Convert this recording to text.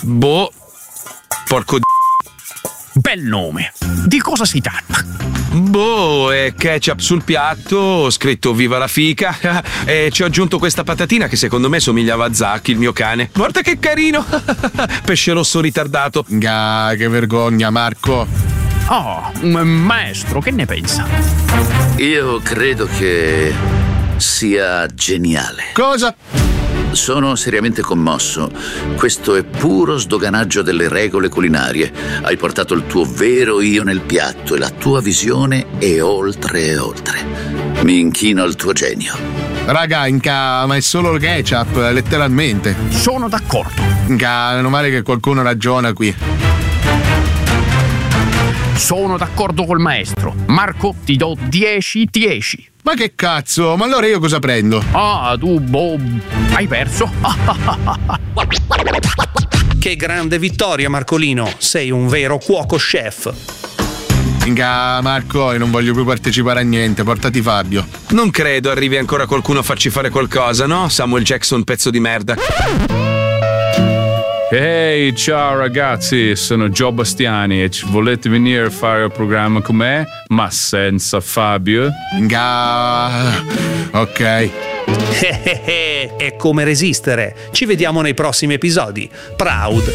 Boh, porco Bel nome. Di cosa si tratta? boh, è ketchup sul piatto, ho scritto viva la fica e ci ho aggiunto questa patatina che secondo me somigliava a Zacchi, il mio cane. Guarda che carino! Pesce rosso ritardato. Che vergogna, Marco. Oh, maestro, che ne pensa? Io credo che sia geniale. Cosa? Sono seriamente commosso. Questo è puro sdoganaggio delle regole culinarie. Hai portato il tuo vero io nel piatto e la tua visione è oltre e oltre. Mi inchino al tuo genio. Raga, ma è solo ketchup, letteralmente. Sono d'accordo. Meno male che qualcuno ragiona qui. Sono d'accordo col maestro. Marco, ti do 10/10. Ma che cazzo? Ma allora io cosa prendo? Ah, tu, boh, hai perso. Che grande vittoria, Marcolino. Sei un vero cuoco chef. Marco, io non voglio più partecipare a niente, portati Fabio. Non credo arrivi ancora qualcuno a farci fare qualcosa, no? Samuel Jackson, pezzo di merda. Ehi, ciao ragazzi, sono Gio Bastiani e volete venire a fare il programma con me, ma senza Fabio? Ok. È come resistere. Ci vediamo nei prossimi episodi. Proud